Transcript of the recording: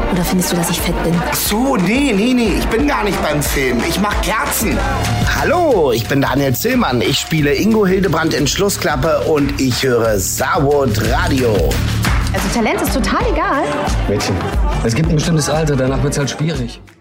Oder findest du, dass ich fett bin? Ach so, nee. Ich bin gar nicht beim Film. Ich mach Kerzen. Hallo, ich bin Daniel Zillmann. Ich spiele Ingo Hildebrand in Schlussklappe und ich höre Saarwood Radio. Also Talent ist total egal. Mädchen, es gibt ein bestimmtes Alter, danach wird's halt schwierig.